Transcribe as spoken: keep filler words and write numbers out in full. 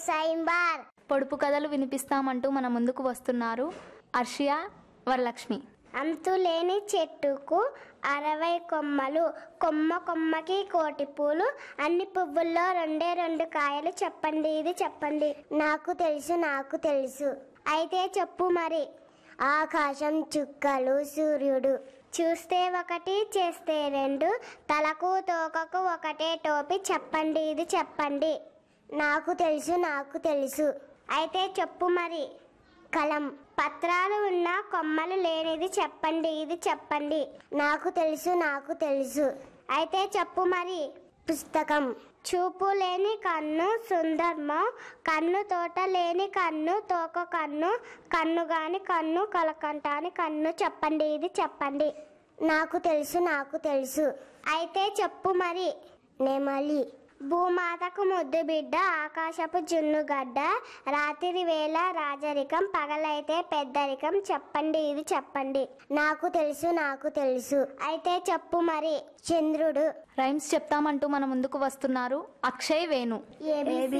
సైంబార్. పొడుపు కథలు వినిపిస్తామంటూ మన ముందుకు వస్తున్నారు అర్షియా, వరలక్ష్మి. అంతులేని చెట్టుకు అరవై కొమ్మలు, కొమ్మ కొమ్మకి కోటి పూలు, అన్ని పువ్వుల్లో రెండే రెండు కాయలు, చెప్పండి ఇది చెప్పండి. నాకు తెలుసు నాకు తెలుసు. అయితే చెప్పు మరి. ఆకాశం, చుక్కలు, సూర్యుడు. చూస్తే ఒకటి చేస్తే రెండు, తలకు తోకకు ఒకటే టోపీ, చెప్పండి ఇది చెప్పండి. నాకు తెలుసు నాకు తెలుసు. అయితే చెప్పు మరి. కలం. పత్రాలు ఉన్న కొమ్మలు లేనిది, చెప్పండి ఇది చెప్పండి. నాకు తెలుసు నాకు తెలుసు. అయితే చెప్పు మరి. పుస్తకం. చూపు లేని కన్ను సుందర్మో, కన్ను తోట లేని కన్ను తోక కన్ను, కన్ను గాని కన్ను కలకంటాని కన్ను, చెప్పండి ఇది చెప్పండి. నాకు తెలుసు నాకు తెలుసు. అయితే చెప్పు మరి. నెమలి. భూమాతకు ముద్దు బిడ్డ, ఆకాశపు జున్నుగడ్డ, రాత్రి వేళ రాజరికం, పగలైతే పెద్దరికం, చెప్పండి ఇది చెప్పండి. నాకు తెలుసు నాకు తెలుసు. అయితే చెప్పు మరి. చంద్రుడు. రైమ్స్ చెప్తామంటూ మన ముందుకు వస్తున్నారు అక్షయ్, వేణు.